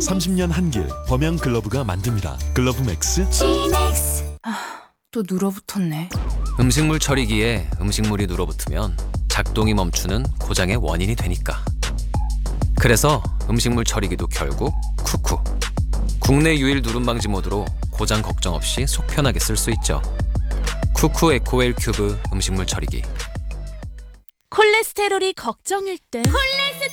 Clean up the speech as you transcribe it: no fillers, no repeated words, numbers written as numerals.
30년 한길 범양 글러브가 만듭니다. 글러브 맥스. 또 눌어붙었네. 음식물 처리기에 음식물이 눌어붙으면 작동이 멈추는 고장의 원인이 되니까. 그래서 음식물 처리기도 결국 쿠쿠. 국내 유일 누름 방지 모드로 고장 걱정 없이 속 편하게 쓸 수 있죠. 쿠쿠 에코웰 큐브 음식물 처리기. 콜레스테롤이 걱정일 땐